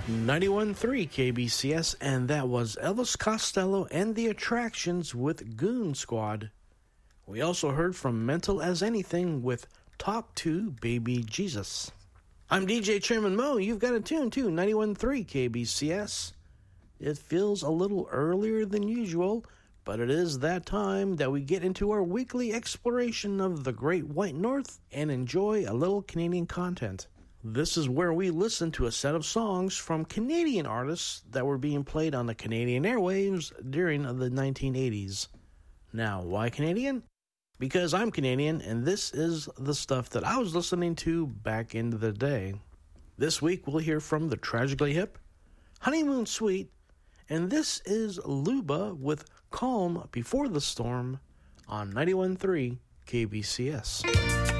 91.3 KBCS, and that was Elvis Costello and the Attractions with Goon Squad. We also heard from Mental as Anything with Talk to Baby Jesus. I'm DJ Chairman Mo. You've got a tune to 91.3 KBCS. It feels a little earlier than usual, but it is that time that we get into our weekly exploration of the Great White North and enjoy a little Canadian content. This is where we listen to a set of songs from Canadian artists that were being played on the Canadian airwaves during the 1980s. Now, why Canadian? Because I'm Canadian, and this is the stuff that I was listening to back in the day. This week, we'll hear from the Tragically Hip, Honeymoon Suite, and this is Luba with Calm Before the Storm on 91.3 KBCS.